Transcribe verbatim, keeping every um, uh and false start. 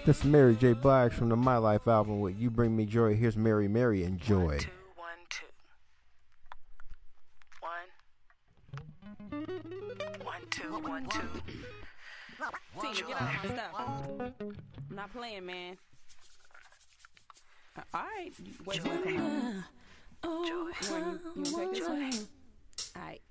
This is Mary J. Blige from the My Life album with You Bring Me Joy. Here's Mary Mary. Enjoy. One, two, one, two. One. One, two, one, two. Tina, get off my stuff. I'm not playing, man. Uh, all right. Wait, Joy. wait, Oh, you, you take this one? All right.